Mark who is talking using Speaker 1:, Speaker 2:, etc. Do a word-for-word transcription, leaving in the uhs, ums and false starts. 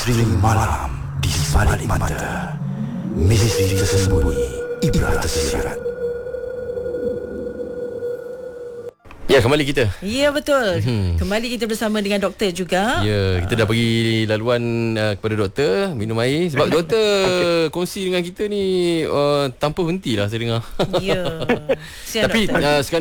Speaker 1: Misteri malam di sebalik mata. Misteri tersembunyi, ibrah tersirat.
Speaker 2: Ya, kembali kita.
Speaker 3: Ya, betul.
Speaker 2: Hmm.
Speaker 3: Kembali kita bersama dengan doktor juga.
Speaker 2: Ya, kita dah bagi laluan uh, kepada doktor minum air sebab doktor kongsi dengan kita ni uh, tanpa henti lah saya dengar.
Speaker 3: Ya. Siap,
Speaker 2: Tapi
Speaker 3: doktor.
Speaker 2: uh, sekarang